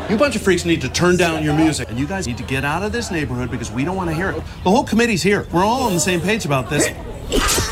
You bunch of freaks need to turn down your music. And you guys need to get out of this neighborhood because we don't want to hear it. The whole committee's here. We're all on the same page about this.